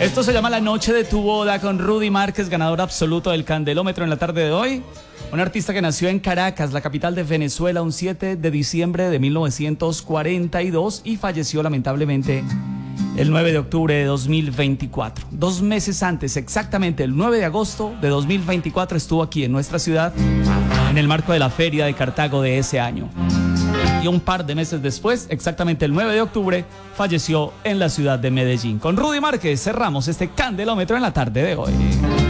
Esto se llama La Noche de tu Boda con Rudy Márquez, ganador absoluto del Candelómetro en la tarde de hoy. Un artista que nació en Caracas, la capital de Venezuela, un 7 de diciembre de 1942 y falleció lamentablemente el 9 de octubre de 2024. 2 meses antes, exactamente el 9 de agosto de 2024, estuvo aquí en nuestra ciudad en el marco de la Feria de Cartago de ese año. Y un par de meses después, exactamente el 9 de octubre, falleció en la ciudad de Medellín. Con Rudy Márquez cerramos este Candelómetro en la tarde de hoy.